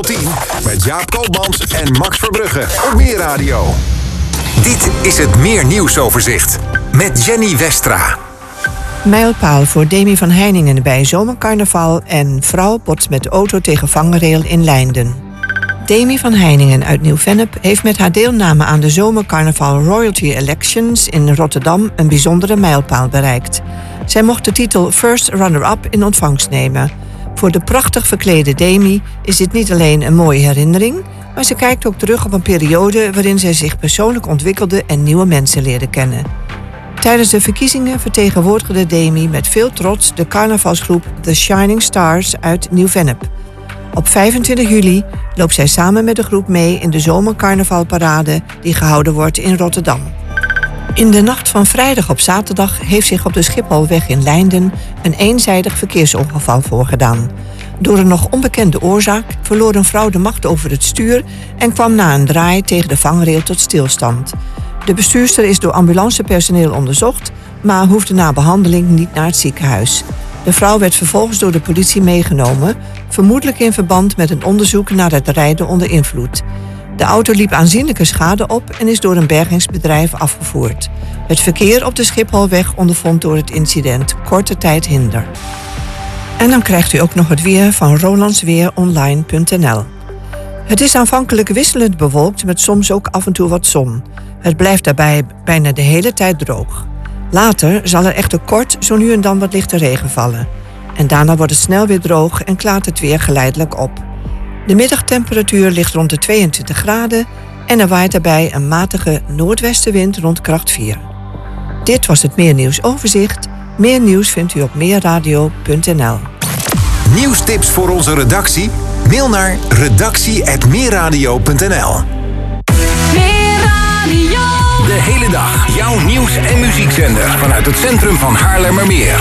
10 met Jaap Koopmans en Max Verbrugge op Meer Radio. Dit is het Meer Nieuwsoverzicht met Jenny Westra. Mijlpaal voor Demi van Heiningen bij zomercarnaval en vrouw botst met auto tegen vangrail in Leinden. Demi van Heiningen uit Nieuw-Vennep heeft met haar deelname aan de zomercarnaval Royalty Elections in Rotterdam een bijzondere mijlpaal bereikt. Zij mocht de titel First Runner-up in ontvangst nemen. Voor de prachtig verklede Demi is dit niet alleen een mooie herinnering, maar ze kijkt ook terug op een periode waarin zij zich persoonlijk ontwikkelde en nieuwe mensen leerde kennen. Tijdens de verkiezingen vertegenwoordigde Demi met veel trots de carnavalsgroep The Shining Stars uit Nieuw-Vennep. Op 25 juli loopt zij samen met de groep mee in de zomercarnavalparade die gehouden wordt in Rotterdam. In de nacht van vrijdag op zaterdag heeft zich op de Schipholweg in Leinden een eenzijdig verkeersongeval voorgedaan. Door een nog onbekende oorzaak verloor een vrouw de macht over het stuur en kwam na een draai tegen de vangrail tot stilstand. De bestuurster is door ambulancepersoneel onderzocht, maar hoefde na behandeling niet naar het ziekenhuis. De vrouw werd vervolgens door de politie meegenomen, vermoedelijk in verband met een onderzoek naar het rijden onder invloed. De auto liep aanzienlijke schade op en is door een bergingsbedrijf afgevoerd. Het verkeer op de Schipholweg ondervond door het incident korte tijd hinder. En dan krijgt u ook nog het weer van rolandsweeronline.nl. Het is aanvankelijk wisselend bewolkt met soms ook af en toe wat zon. Het blijft daarbij bijna de hele tijd droog. Later zal er echter kort zo nu en dan wat lichte regen vallen. En daarna wordt het snel weer droog en klaart het weer geleidelijk op. De middagtemperatuur ligt rond de 22 graden en er waait daarbij een matige noordwestenwind rond kracht 4. Dit was het Meer Nieuwsoverzicht. Meer nieuws vindt u op meerradio.nl. Nieuwstips voor onze redactie? Mail naar redactie@meerradio.nl. De hele dag jouw nieuws- en muziekzender vanuit het centrum van Haarlemmermeer.